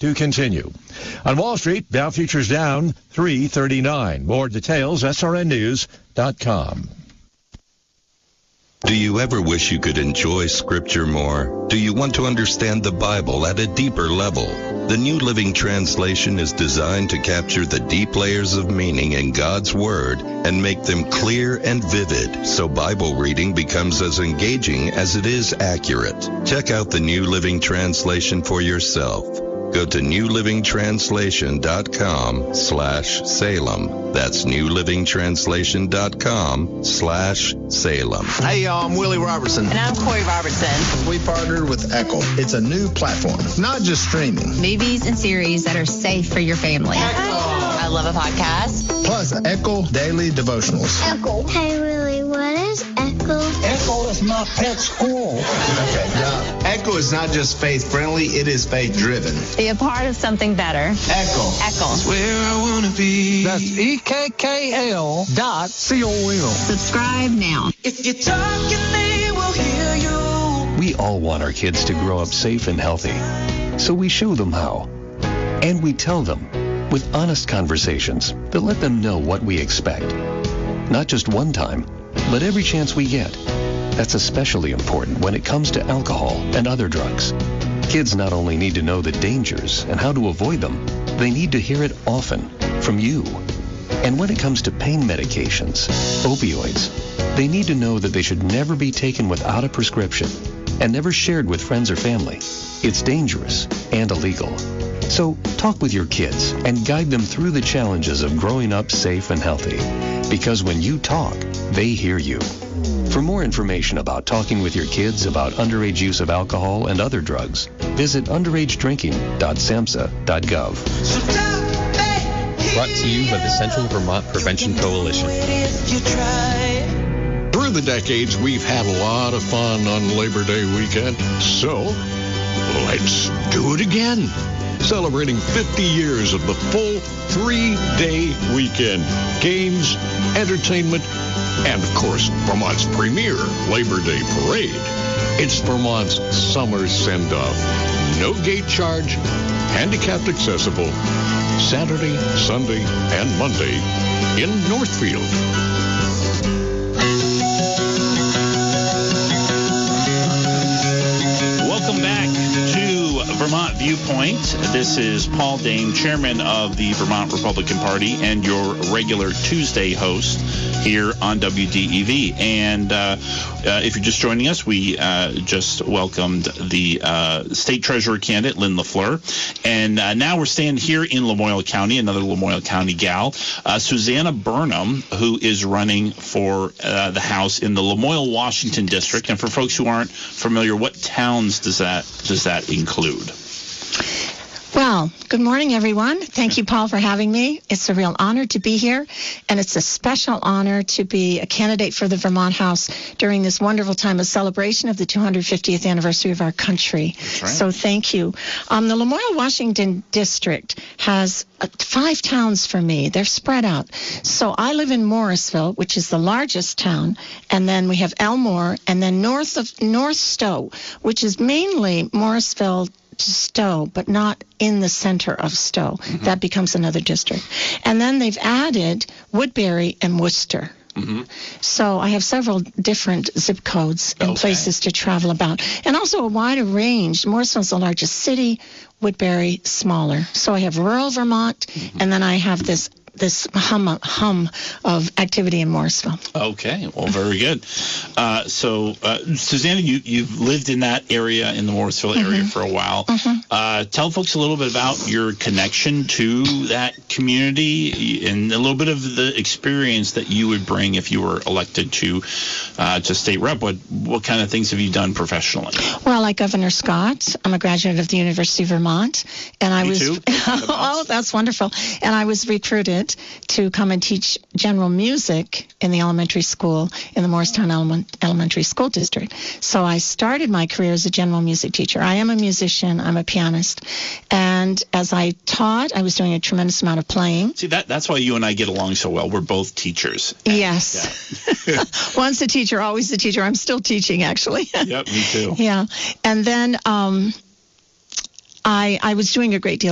to continue. On Wall Street, Dow futures down 339. More details, srnnews.com. Do you ever wish you could enjoy Scripture more? Do you want to understand the Bible at a deeper level? The New Living Translation is designed to capture the deep layers of meaning in God's Word and make them clear and vivid, so Bible reading becomes as engaging as it is accurate. Check out the New Living Translation for yourself. Go to newlivingtranslation.com/Salem. That's newlivingtranslation.com/Salem. Hey, y'all, I'm Willie Robertson. And I'm Corey Robertson. We partnered with Echo. It's a new platform, not just streaming. Movies and series that are safe for your family. I love a podcast. Plus, Echo Daily Devotionals. Echo. Hey, Willie, what is Echo? Echo is my pet squirrel. Okay, now, Echo is not just faith-friendly, it is faith-driven. Be a part of something better. Echo. Echo. Where I want to be. That's EKKL.com. Subscribe now. If you're talking, they will hear you. We all want our kids to grow up safe and healthy. So we show them how. And we tell them with honest conversations that let them know what we expect. Not just one time, but every chance we get. That's especially important when it comes to alcohol and other drugs. Kids not only need to know the dangers and how to avoid them, they need to hear it often from you. And when it comes to pain medications, opioids, they need to know that they should never be taken without a prescription and never shared with friends or family. It's dangerous and illegal. So talk with your kids and guide them through the challenges of growing up safe and healthy. Because when you talk, they hear you. For more information about talking with your kids about underage use of alcohol and other drugs, visit underagedrinking.samhsa.gov. Brought to you by the Central Vermont Prevention Coalition. Through the decades, we've had a lot of fun on Labor Day weekend, so let's do it again. Celebrating 50 years of the full 3-day weekend. Games, entertainment, and, of course, Vermont's premier Labor Day parade. It's Vermont's summer send-off. No gate charge, handicapped accessible, Saturday, Sunday, and Monday in Northfield. Welcome back to Vermont Viewpoint. This is Paul Dane, chairman of the Vermont Republican Party and your regular Tuesday host here on WDEV. And if you're just joining us, we just welcomed the state treasurer candidate, Lynn LaFleur. And now we're standing here in Lamoille County, another Lamoille County gal, Susanna Burnham, who is running for the House in the Lamoille, Washington district. And for folks who aren't familiar, what towns does that include? Well, good morning, everyone. Thank you, Paul, for having me. It's a real honor to be here, and it's a special honor to be a candidate for the Vermont House during this wonderful time of celebration of the 250th anniversary of our country. That's right. So thank you. The Lamoille, Washington district has 5 towns for me. They're spread out. So I live in Morrisville, which is the largest town, and then we have Elmore, and then North Stowe, which is mainly Morrisville to Stowe, but not in the center of Stowe. Mm-hmm. That becomes another district. And then they've added Woodbury and Worcester. Mm-hmm. So I have several different zip codes and places to travel about. And also a wider range. Morrisville's the largest city, Woodbury smaller. So I have rural Vermont, and then I have this hum of activity in Morrisville. Okay, well, very good. So, Susanna, you've lived in that area, in the Morrisville area, for a while. Tell folks a little bit about your connection to that community and a little bit of the experience that you would bring if you were elected to state rep. What kind of things have you done professionally? Well, like Governor Scott, I'm a graduate of the University of Vermont, and I was too. Oh, that's wonderful. And I was recruited to come and teach general music in the elementary school in the Morristown Elementary School District. So I started my career as a general music teacher. I am a musician. I'm a pianist. And as I taught, I was doing a tremendous amount of playing. See, that's why you and I get along so well. We're both teachers. Yes. Yeah. Once a teacher, always a teacher. I'm still teaching, actually. Yep, me too. Yeah. And then I was doing a great deal